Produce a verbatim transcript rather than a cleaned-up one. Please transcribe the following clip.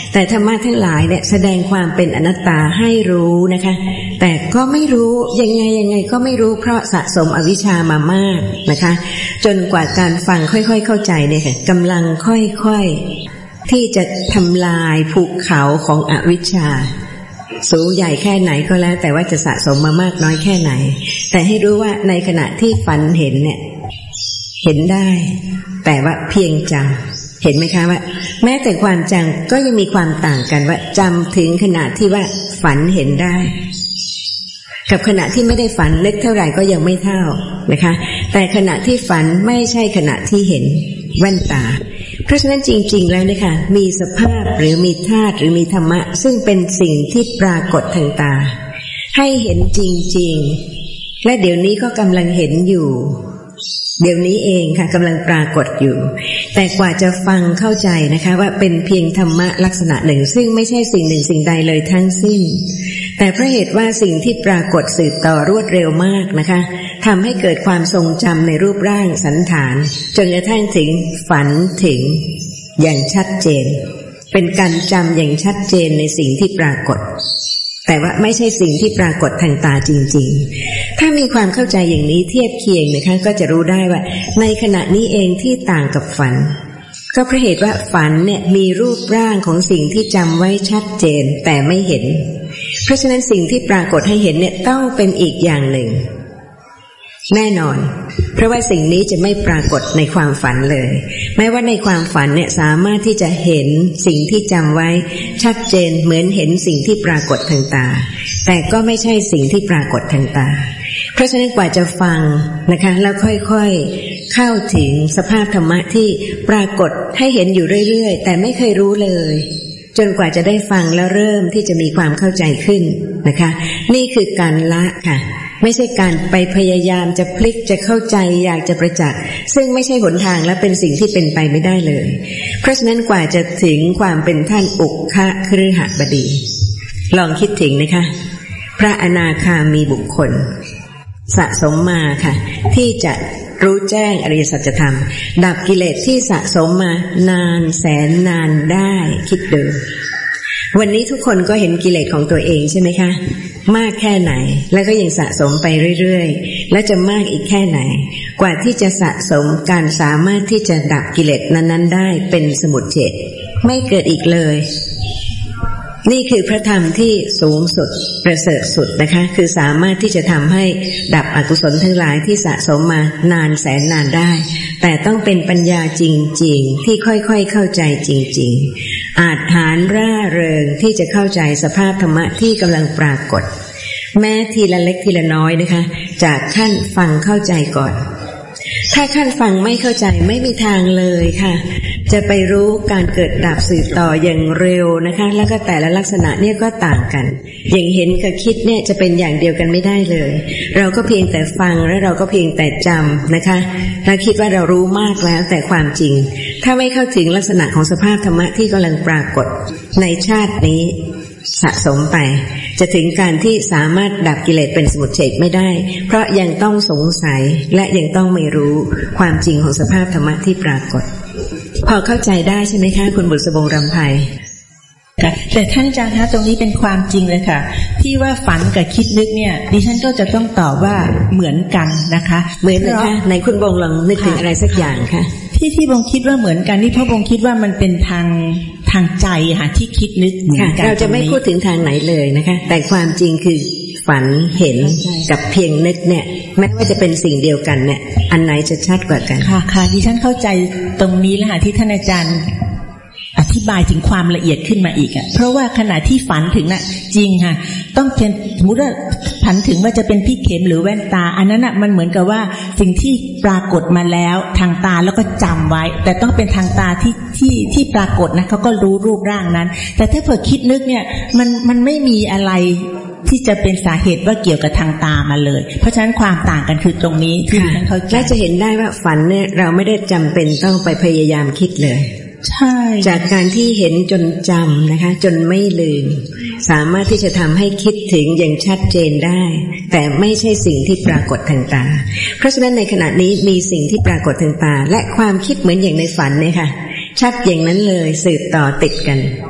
แต่ธรรมะทั้งหลายเนี่ยแสดงความเป็นอนัตตาให้รู้นะคะแต่ก็ไม่รู้ยังไงยังไงก็ไม่รู้เพราะสะสมอวิชชามามากนะคะจนกว่าการฟังค่อยๆเข้าใจเนี่ยค่ะกำลังค่อยๆที่จะทำลายภูเขาของอวิชชาสูงใหญ่แค่ไหนก็แล้วแต่ว่าจะสะสมมามากน้อยแค่ไหนแต่ให้รู้ว่าในขณะที่ฝันเห็นเนี่ยเห็นได้แต่ว่าเพียงจำเห็นไหมคะว่าแม้แต่ความจำก็ยังมีความต่างกันว่าจำถึงขณะที่ว่าฝันเห็นได้กับขณะที่ไม่ได้ฝันลึกเท่าไหร่ก็ยังไม่เท่านะคะแต่ขณะที่ฝันไม่ใช่ขณะที่เห็นแว่นตาเพราะฉะนั้นจริงๆแล้วนะคะมีสภาพหรือมีธาตุหรือมีธรรมะซึ่งเป็นสิ่งที่ปรากฏทางตาให้เห็นจริงๆและเดี๋ยวนี้ก็กำลังเห็นอยู่เดี๋ยวนี้เองค่ะกำลังปรากฏอยู่แต่กว่าจะฟังเข้าใจนะคะว่าเป็นเพียงธรรมะลักษณะหนึ่งซึ่งไม่ใช่สิ่งหนึ่งสิ่งใดเลยทั้งสิ้นแต่เพราะเหตุว่าสิ่งที่ปรากฏสืบต่อรวดเร็วมากนะคะทำให้เกิดความทรงจำในรูปร่างสันฐานจนกระทั่งถึงฝันถึงอย่างชัดเจนเป็นการจำอย่างชัดเจนในสิ่งที่ปรากฏแต่ว่าไม่ใช่สิ่งที่ปรากฏทางตาจริงๆถ้ามีความเข้าใจอย่างนี้เทียบเคียงนะคะก็จะรู้ได้ว่าในขณะนี้เองที่ต่างกับฝันก็เพราะเหตุว่าฝันเนี่ยมีรูปร่างของสิ่งที่จำไว้ชัดเจนแต่ไม่เห็นเพราะฉะนั้นสิ่งที่ปรากฏให้เห็นเนี่ยต้องเป็นอีกอย่างหนึ่งแน่นอนเพราะว่าสิ่งนี้จะไม่ปรากฏในความฝันเลยแม้ว่าในความฝันเนี่ยสามารถที่จะเห็นสิ่งที่จำไว้ชัดเจนเหมือนเห็นสิ่งที่ปรากฏทางตาแต่ก็ไม่ใช่สิ่งที่ปรากฏทางตาเพราะฉะนั้นกว่าจะฟังนะคะแล้วค่อยๆเข้าถึงสภาพธรรมะที่ปรากฏให้เห็นอยู่เรื่อยๆแต่ไม่เคยรู้เลยจนกว่าจะได้ฟังแล้วเริ่มที่จะมีความเข้าใจขึ้นนะคะนี่คือการละค่ะไม่ใช่การไปพยายามจะพลิกจะเข้าใจอยากจะประจักษ์ซึ่งไม่ใช่หนทางและเป็นสิ่งที่เป็นไปไม่ได้เลยเพราะฉะนั้นกว่าจะถึงความเป็นท่านอุคคฤหบดีลองคิดถึงนะคะพระอนาคามีบุคคลสะสมมาค่ะที่จะรู้แจ้งอริยสัจธรรมดับกิเลสที่สะสมมานานแสนนานได้คิดดูวันนี้ทุกคนก็เห็นกิเลสของตัวเองใช่ไหมคะมากแค่ไหนแล้วก็ยังสะสมไปเรื่อยๆและจะมากอีกแค่ไหนกว่าที่จะสะสมการสามารถที่จะดับกิเลสนั้นๆได้เป็นสมุจเฉทไม่เกิดอีกเลยนี่คือพระธรรมที่สูงสุดประเสริฐสุดนะคะคือสามารถที่จะทำให้ดับอกุศลทั้งหลายที่สะสมมานานแสนนานได้แต่ต้องเป็นปัญญาจริงๆที่ค่อยๆเข้าใจจริงๆอาจหาญร่าเริงที่จะเข้าใจสภาพธรรมะที่กำลังปรากฏแม้ทีละเล็กทีละน้อยนะคะจากขั้นฟังเข้าใจก่อนถ้าขั้นฟังไม่เข้าใจไม่มีทางเลยค่ะจะไปรู้การเกิดดับสืบต่ออย่างเร็วนะคะแล้วก็แต่ละลักษณะเนี่ยก็ต่างกันอย่างเห็นกับคิดเนี่ยจะเป็นอย่างเดียวกันไม่ได้เลยเราก็เพียงแต่ฟังและเราก็เพียงแต่จำนะคะเราคิดว่าเรารู้มากแล้วแต่ความจริงถ้าไม่เข้าถึงลักษณะของสภาพธรรมะที่กำลังปรากฏในชาตินี้สะสมไปจะถึงการที่สามารถดับกิเลสเป็นสมุจเฉทไม่ได้เพราะยังต้องสงสัยและยังต้องไม่รู้ความจริงของสภาพธรรมะที่ปรากฏพอเข้าใจได้ใช่ไหมคะคุณบุษบงรำไพแต่ท่านอาจารย์คะตรงนี้เป็นความจริงเลยค่ะที่ว่าฝันกับคิดนึกเนี่ยดิฉันก็จะต้องตอบว่าเหมือนกันนะคะเหมือนนะคะในคุณบงลองนึกถึงอะไรสักอย่างค่ะที่ที่บงคิดว่าเหมือนกันนี่เพราะบงคิดว่ามันเป็นทางทางใจค่ะที่คิดนึกเหมือนกันเราจะไม่พูดถึงทางไหนเลยนะคะแต่ความจริงคือฝันเห็นกับเพียงนึกเนี่ยแม้ว่าจะเป็นสิ่งเดียวกันเนี่ยอันไหนจะชัดกว่ากันค่ะค่ะดิฉันเข้าใจตรงนี้แล้วค่ะที่ท่านอาจารย์อธิบายถึงความละเอียดขึ้นมาอีกอ่ะเพราะว่าขณะที่ฝันถึงน่ะจริงค่ะต้องเป็นสมมติว่าฝันถึงว่าจะเป็นพี่เข็มหรือแว่นตาอันนั้นน่ะมันเหมือนกับว่าสิ่งที่ปรากฏมาแล้วทางตาแล้วก็จำไว้แต่ต้องเป็นทางตาที่ที่ที่ปรากฏนะเขาก็รู้รูปร่างนั้นแต่ถ้าเผื่อคิดนึกเนี่ยมันมันไม่มีอะไรที่จะเป็นสาเหตุว่าเกี่ยวกับทางตามาเลยเพราะฉะนั้นความต่างกันคือตรงนี้ที่ท่านเข้าใจและจะเห็นได้ว่าฝันเนี่ยเราไม่ได้จำเป็นต้องไปพยายามคิดเลยใช่จากการที่เห็นจนจำนะคะจนไม่ลืมสามารถที่จะทำให้คิดถึงอย่างชัดเจนได้แต่ไม่ใช่สิ่งที่ปรากฏทางตาเพราะฉะนั้นในขณะนี้มีสิ่งที่ปรากฏทางตาและความคิดเหมือนอย่างในฝันเนี่ยค่ะชัดอย่างนั้นเลยสืบต่อติดกัน